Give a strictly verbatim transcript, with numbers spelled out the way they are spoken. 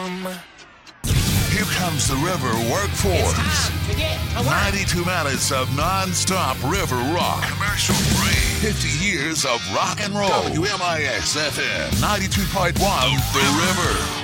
Here comes the River Workforce. ninety-two minutes of non-stop river rock. Commercial free. fifty years of rock and roll. W M I X F M ninety-two point one, The River.